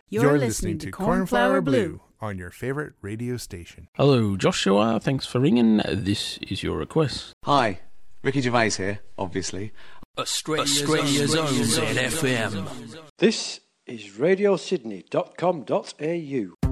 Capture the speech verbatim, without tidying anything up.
You're, You're listening to Cornflower Blue on your favourite radio station. Hello, Joshua. Thanks for ringing. This is your request. Hi, Ricky Gervais here, obviously. Australia's own Z F M. This is radio sydney dot com dot a u.